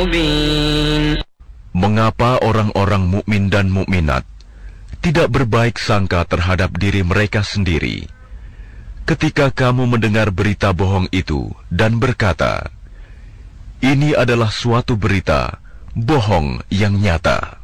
مبين. Mengapa orang-orang mukmin dan mukminat tidak berbaik sangka terhadap diri mereka sendiri ketika kamu mendengar berita bohong itu dan berkata, ini adalah suatu berita bohong yang nyata.